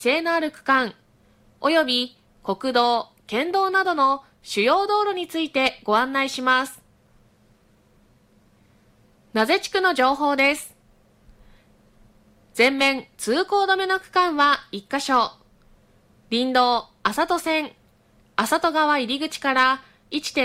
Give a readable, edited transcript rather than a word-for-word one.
JR 区間、および国道、県道などの主要道路についてご案内します。名瀬地区の情報です。全面通行止めの区間は1カ所。林道、安里線、安里川入り口から 1.